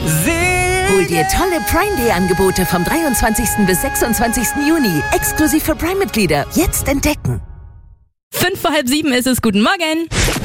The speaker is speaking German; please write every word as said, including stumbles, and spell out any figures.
Hol dir tolle Prime Day Angebote vom dreiundzwanzigsten bis sechsundzwanzigsten Juni. Exklusiv für Prime-Mitglieder. Jetzt entdecken. Fünf vor halb sieben ist es. Guten Morgen.